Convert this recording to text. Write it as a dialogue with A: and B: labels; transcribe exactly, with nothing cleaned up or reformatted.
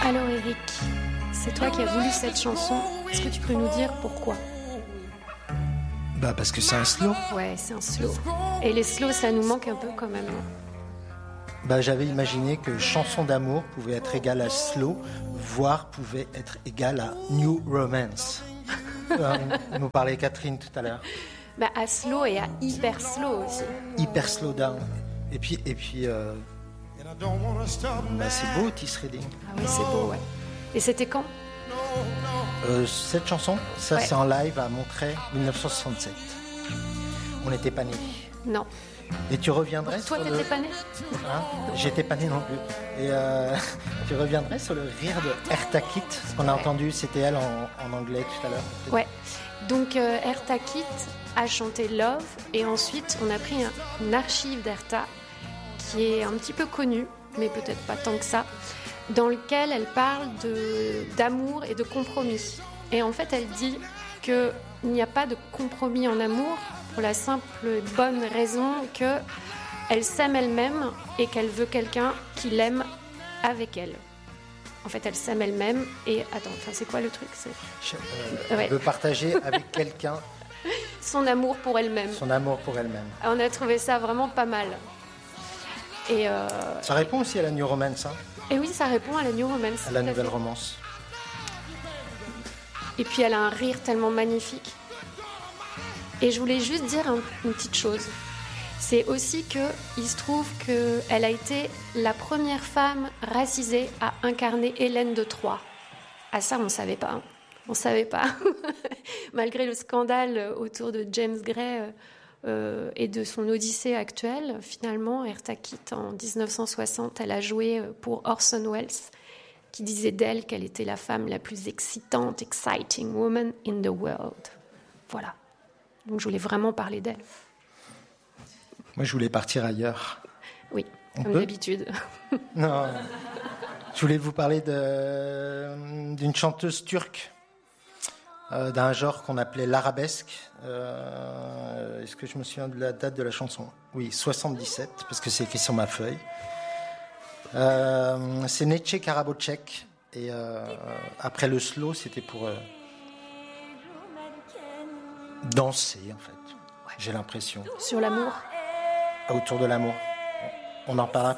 A: Alors Eric, c'est toi qui as voulu cette chanson. Est-ce que tu peux nous dire pourquoi ?
B: Bah parce que c'est un slow.
A: Ouais, c'est un slow. Et les slows, ça nous manque un peu quand même.
B: Bah j'avais imaginé que chanson d'amour pouvait être égale à slow, voire pouvait être égale à new romance. euh, nous parlait Catherine tout à l'heure.
A: Bah à slow et à hyper slow aussi.
B: Hyper slow down. Et puis et puis euh, bah, c'est beau Otis Redding.
A: Ah oui, c'est beau, ouais. Et c'était quand ?
B: Euh, cette chanson, ça
A: ouais.
B: c'est en live à Montreuil, dix-neuf cent soixante-sept. On n'était pas nés.
A: Non.
B: Et tu reviendrais
A: Toi,
B: sur
A: t'étais
B: le...
A: pas né ?
B: Hein ? J'étais pas né non plus. Et euh, tu reviendrais sur le rire de Eartha Kitt, ce qu'on a ouais. entendu, c'était elle en, en anglais tout à l'heure. Peut-être.
A: Ouais. Donc euh, Eartha Kitt a chanté Love, et ensuite on a pris un, une archive d'Eartha qui est un petit peu connue, mais peut-être pas tant que ça, dans lequel elle parle de, d'amour et de compromis. Et en fait, elle dit qu'il n'y a pas de compromis en amour pour la simple et bonne raison qu'elle s'aime elle-même et qu'elle veut quelqu'un qui l'aime avec elle. En fait, elle s'aime elle-même et... Attends, enfin, c'est quoi le truc ? c'est...
B: Euh, ouais. Elle veut partager avec quelqu'un...
A: son amour pour elle-même.
B: Son amour pour elle-même.
A: On a trouvé ça vraiment pas mal. Et euh...
B: Ça répond aussi à la New Romance, hein ?
A: Et oui, ça répond à la New Romance.
B: À la nouvelle fait. Romance.
A: Et puis elle a un rire tellement magnifique. Et je voulais juste dire un, une petite chose. C'est aussi qu'il se trouve qu'elle a été la première femme racisée à incarner Hélène de Troie. Ah ça, on ne savait pas. Hein. On ne savait pas. Malgré le scandale autour de James Gray euh, et de son Odyssée actuelle, finalement, Eartha Kitt, en dix-neuf cent soixante, elle a joué pour Orson Welles, qui disait d'elle qu'elle était la femme la plus excitante, exciting woman in the world. Voilà. Donc je voulais vraiment parler d'elle.
B: Moi, je voulais partir ailleurs.
A: Oui,
B: On
A: comme
B: peut
A: d'habitude.
B: Non. Je voulais vous parler de, d'une chanteuse turque, euh, d'un genre qu'on appelait l'arabesque. Euh, est-ce que je me souviens de la date de la chanson ? Oui, soixante-dix-sept, parce que c'est écrit sur ma feuille. Euh, c'est Neche Karabocek. Et euh, après le slow, c'était pour euh, danser, en fait. Ouais. J'ai l'impression.
A: Sur l'amour ?
B: Autour de l'amour. On en parle après ?